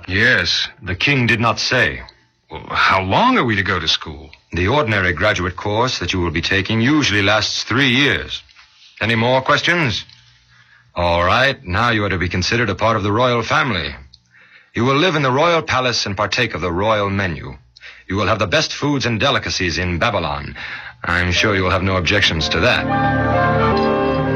Yes. The king did not say. Well, how long are we to go to school? The ordinary graduate course that you will be taking usually lasts 3 years. Any more questions? All right, now you are to be considered a part of the royal family. You will live in the royal palace and partake of the royal menu. You will have the best foods and delicacies in Babylon. I'm sure you will have no objections to that.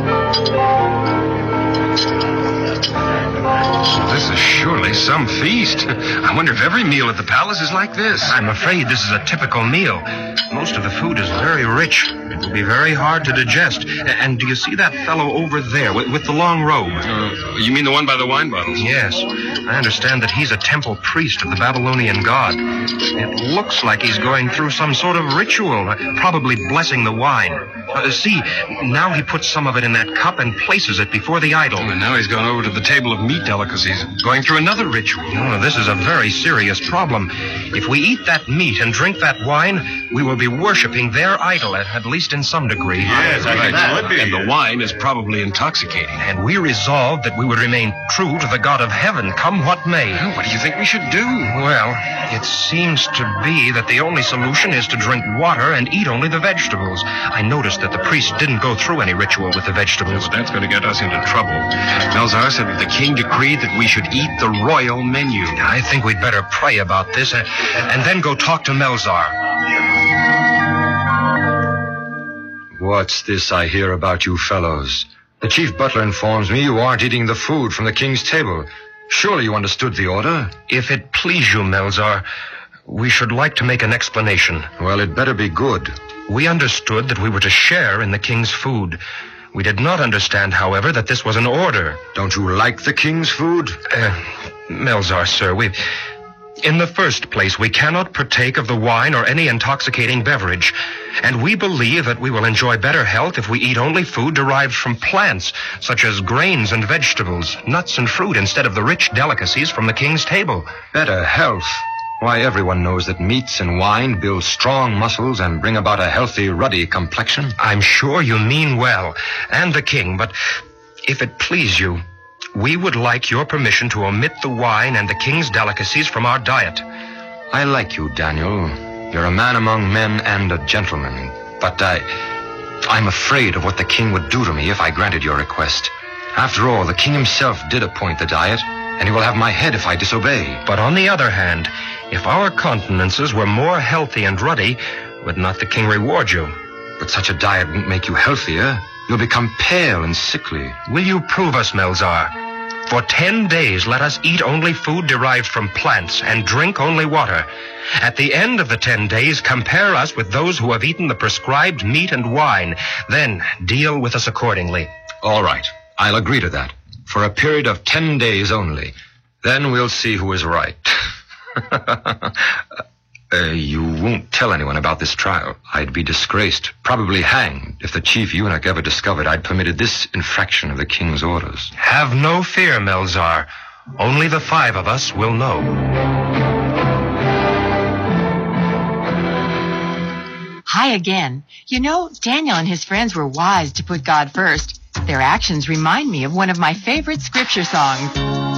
This is surely some feast. I wonder if every meal at the palace is like this. I'm afraid this is a typical meal. Most of the food is very rich. It will be very hard to digest. And do you see that fellow over there with the long robe? You mean the one by the wine bottles? Yes. I understand that he's a temple priest of the Babylonian god. It looks like he's going through some sort of ritual, probably blessing the wine. See, now he puts some of it in that cup and places it before the idol. And now he's gone over to the table of meat delicacies, going through another ritual. Oh, this is a very serious problem. If we eat that meat and drink that wine, we will be worshiping their idol, at least in some degree. Yes, right. And the wine is probably intoxicating. And we resolved that we would remain true to the God of heaven, come what may. Well, what do you think we should do? Well, it seems to be that the only solution is to drink water and eat only the vegetables. I noticed that the priest didn't go through any ritual with the vegetables. Well, that's going to get us into trouble. Melzar said that the king decreed that we should eat the royal menu. I think we'd better pray about this and then go talk to Melzar. What's this I hear about you fellows? The chief butler informs me you aren't eating the food from the king's table. Surely you understood the order? If it please you, Melzar, we should like to make an explanation. Well, it better be good. We understood that we were to share in the king's food. We did not understand, however, that this was an order. Don't you like the king's food? Melzar, sir, in the first place, we cannot partake of the wine or any intoxicating beverage. And we believe that we will enjoy better health if we eat only food derived from plants, such as grains and vegetables, nuts and fruit, instead of the rich delicacies from the king's table. Better health? Why, everyone knows that meats and wine build strong muscles and bring about a healthy, ruddy complexion. I'm sure you mean well, and the king, but if it please you, we would like your permission to omit the wine and the king's delicacies from our diet. I like you, Daniel. You're a man among men and a gentleman. But I'm afraid of what the king would do to me if I granted your request. After all, the king himself did appoint the diet, and he will have my head if I disobey. But on the other hand, if our countenances were more healthy and ruddy, would not the king reward you? But such a diet won't make you healthier. You'll become pale and sickly. Will you prove us, Melzar? For 10 days, let us eat only food derived from plants and drink only water. At the end of the 10 days, compare us with those who have eaten the prescribed meat and wine. Then deal with us accordingly. All right. I'll agree to that. For a period of 10 days only. Then we'll see who is right. You won't tell anyone about this trial. I'd be disgraced, probably hanged, if the chief eunuch ever discovered I'd permitted this infraction of the king's orders. Have no fear, Melzar. Only the 5 of us will know. Hi again. You know, Daniel and his friends were wise to put God first. Their actions remind me of one of my favorite scripture songs.